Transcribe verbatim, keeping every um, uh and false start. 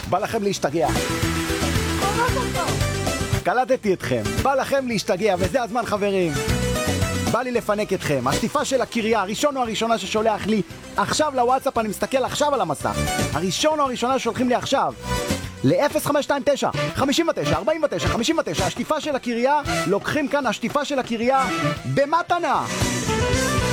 בא לכם להשתגע. קלטתי אתכם, בא לכם להשתגע, וזה הזמן חברים. בא לי לפנק אתכם. השטיפה של הקריה, הראשון או הראשונה ששולח לי עכשיו לוואטסאפ, אני מסתכל עכשיו על המסך. הראשון או הראשונה ששולחים לי עכשיו ל-אפס חמש שתיים תשע חמש תשע ארבע תשע חמש תשע, השטיפה של הקריה, לוקחים כאן השטיפה של הקריה במתנה.